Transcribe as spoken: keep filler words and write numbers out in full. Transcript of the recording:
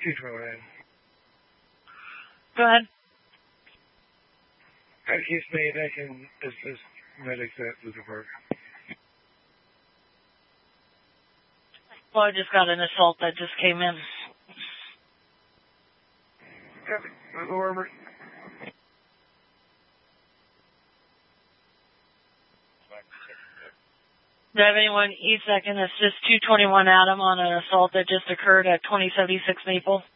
two twenty-one. Go ahead. He's made I can assist medics at Luther Park. Well, I just got an assault that just came in. Copy. Over. Do I have anyone E S E C and assist two twenty-one Adam on an assault that just occurred at twenty seventy-six Maple?